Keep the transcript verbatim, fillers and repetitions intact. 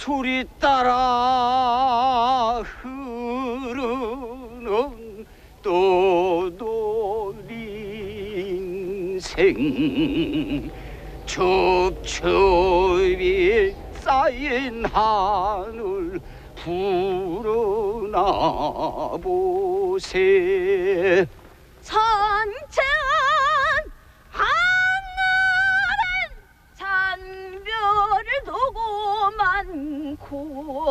술이 따라 흐르는 떠돌이 인생 첩첩이 쌓인 하늘 불어나 보세. 산채한 하늘은 산별을 두고 많고